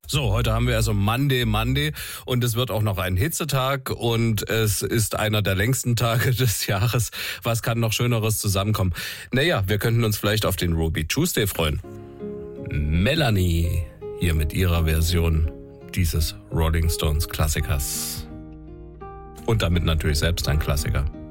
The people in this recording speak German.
So, heute haben wir also Monday und es wird auch noch ein Hitzetag und es ist einer der längsten Tage des Jahres. Was kann noch Schöneres zusammenkommen? Naja, wir könnten uns vielleicht auf den Ruby Tuesday freuen. Melanie hier mit ihrer Version dieses Rolling Stones Klassikers. Und damit natürlich selbst ein Klassiker.